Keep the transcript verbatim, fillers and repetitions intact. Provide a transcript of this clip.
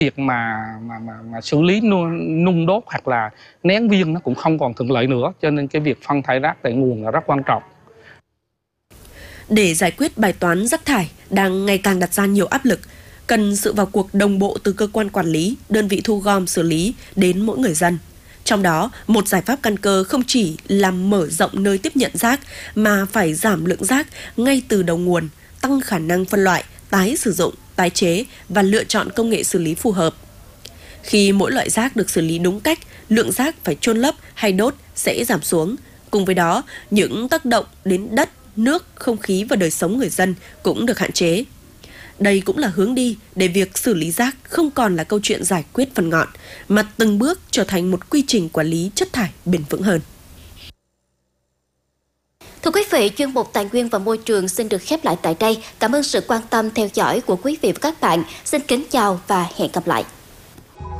Việc mà mà mà, mà xử lý nung, nung đốt hoặc là nén viên nó cũng không còn thuận lợi nữa, cho nên cái việc phân thải rác tại nguồn là rất quan trọng. Để giải quyết bài toán rác thải đang ngày càng đặt ra nhiều áp lực, cần sự vào cuộc đồng bộ từ cơ quan quản lý, đơn vị thu gom xử lý đến mỗi người dân. Trong đó, một giải pháp căn cơ không chỉ là mở rộng nơi tiếp nhận rác mà phải giảm lượng rác ngay từ đầu nguồn, tăng khả năng phân loại, tái sử dụng, tái chế và lựa chọn công nghệ xử lý phù hợp. Khi mỗi loại rác được xử lý đúng cách, lượng rác phải chôn lấp hay đốt sẽ giảm xuống. Cùng với đó, những tác động đến đất, nước, không khí và đời sống người dân cũng được hạn chế. Đây cũng là hướng đi để việc xử lý rác không còn là câu chuyện giải quyết phần ngọn, mà từng bước trở thành một quy trình quản lý chất thải bền vững hơn. Thưa quý vị, chuyên mục Tài nguyên và Môi trường xin được khép lại tại đây. Cảm ơn sự quan tâm theo dõi của quý vị và các bạn. Xin kính chào và hẹn gặp lại.